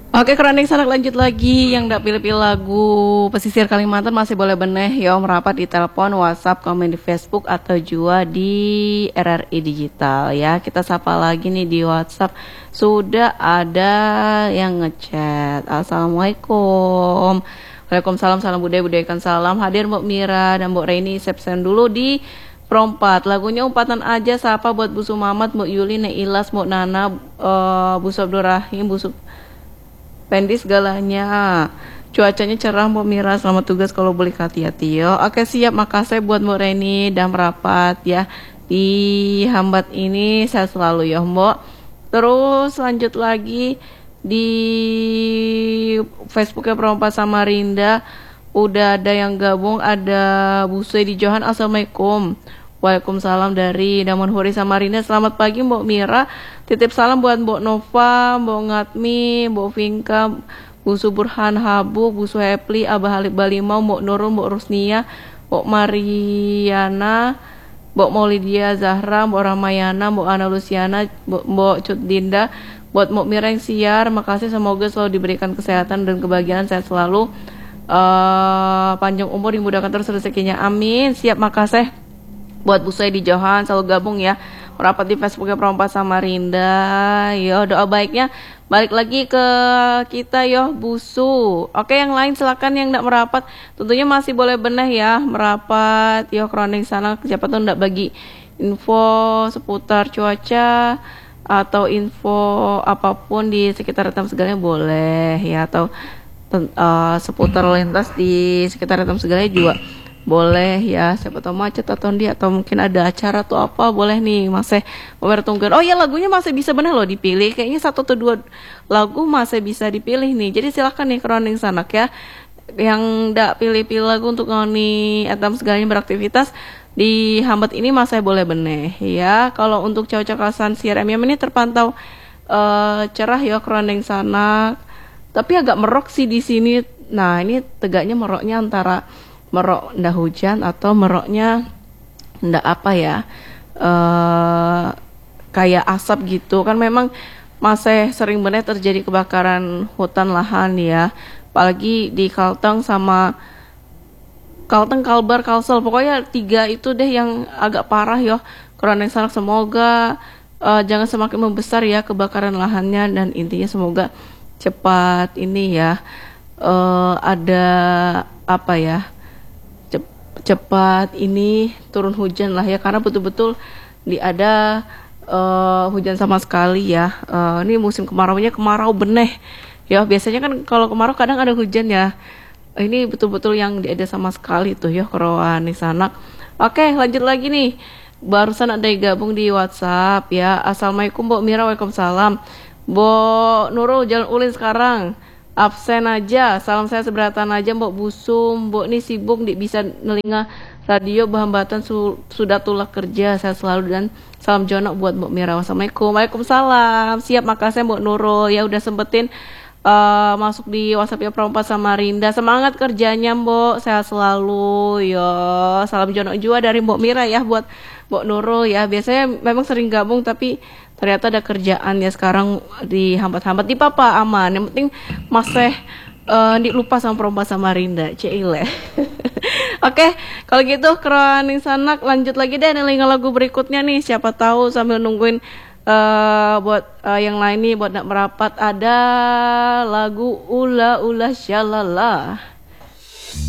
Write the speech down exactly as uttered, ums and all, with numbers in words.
Oke, keroning sanak lanjut lagi. Yang ndak pilih-pilih lagu pesisir Kalimantan masih boleh beneh yo merapat di telepon, WhatsApp, komen di Facebook atau juga di R R I Digital ya. Kita sapa lagi nih di WhatsApp. Sudah ada yang ngechat. Assalamualaikum. Waalaikumsalam, salam budaya, budayakan salam. Hadir Mbak Mira dan Mbak Reni Sepsen dulu di perempat. Lagunya umpatan aja sapa buat Bu Sumamat, Mbak Yuli, Neilas, Mbak Nana, uh, Bu Abdurrahim, Bu Sub Pendi segalanya. Cuacanya cerah Mbak Mira, selamat tugas kalau boleh hati-hati yo. Oke siap, makasih buat Mbak Reni dan merapat ya di Hambat ini, saya selalu ya Mbak. Terus lanjut lagi di Facebooknya Perompak Samarinda udah ada yang gabung, ada Bu Sui di Johan. Assalamualaikum. Waalaikumsalam dari Damon Huri Samarinda. Selamat pagi Mbak Mira. Titip salam buat Mbak Nova, Mbak Ngatmi, Mbak Vinka, Bu Suburhan Habu, Bu Suhepli, Abah Halib Balimau, Mbak Nurul, Mbak Rusnia, Mbak Mariana, Mbak Maulidia Zahra, Mbak Ramayana, Mbak Ana Luciana, Mbak, Mbak Cut Dinda, buat Mbak Mira yang siar. Makasih, semoga selalu diberikan kesehatan dan kebahagiaan, sehat selalu, uh, panjang umur, dimudahkan terus rezekinya, amin. Siap, makasih buat Bu Sui di Johan, selalu gabung ya merapat di Facebooknya Perompak Samarinda. Yo, doa baiknya balik lagi ke kita yo Bu Su. Oke, yang lain silakan yang enggak merapat tentunya masih boleh beneh ya merapat yo kroning sana, siapa tuh enggak bagi info seputar cuaca atau info apapun di sekitar Etam Segalanya boleh ya, atau uh, seputar lintas di sekitar Etam Segalanya juga boleh ya, siapa tahu macet atau dia atau mungkin ada acara atau apa, boleh nih masih pemirsa tungguin. Oh ya, lagunya masih bisa bener loh dipilih, kayaknya satu atau dua lagu masih bisa dipilih nih, jadi silahkan nih kroning sanak ya yang ndak pilih-pilih lagu untuk ngoni Etam Segalanya beraktivitas di Hambat ini masih boleh beneh ya. Kalau untuk cuaca kawasan C R M ini terpantau uh, cerah ya kroning sanak, tapi agak merok sih di sini. Nah ini tegaknya meroknya antara merok ndak hujan atau meroknya ndak apa ya, uh, kayak asap gitu kan. Memang masih sering bener terjadi kebakaran hutan lahan ya, apalagi di Kalteng sama Kalteng, Kalbar, Kalsel, pokoknya tiga itu deh yang agak parah ya kroning sanak. Semoga uh, jangan semakin membesar ya kebakaran lahannya, dan intinya semoga cepat ini ya uh, ada apa ya cepat ini turun hujan lah ya, karena betul-betul di ada uh, hujan sama sekali ya. Uh, ini musim kemaraunya kemarau beneh ya, biasanya kan kalau kemarau kadang ada hujan ya, ini betul-betul yang di ada sama sekali tuh ya kerowani sanak. Oke lanjut lagi nih, barusan ada yang gabung di WhatsApp ya. Assalamualaikum Mbak Mira. Waalaikumsalam. Mbak Nurul, jalan ulin sekarang absen aja, salam saya seberatan aja Mbak Busum. Mbak nih sibuk di bisa nelinga radio bahambatan su sudah tulak kerja, saya selalu, dan salam jonok buat Mbak Mira. Wassalamualaikum. Waalaikumsalam. Siap, makasih Mbak Nurul ya udah sempetin uh, masuk di WhatsApp ya Perompak Samarinda. Semangat kerjanya Mbak, sehat selalu yo. Salam jonok juga dari Mbak Mira ya buat Mbak Nurul ya. Biasanya memang sering gabung tapi ternyata ada kerjaan ya sekarang di hambat-hambat di papa aman. Yang penting masih uh, lupa sama Perompak Samarinda, Cile. Oke, kalau gitu kroning sanak lanjut lagi deh nih lagu berikutnya nih. Siapa tahu sambil nungguin uh, buat uh, yang lain nih buat nak merapat ada lagu Ula Ula Shalala.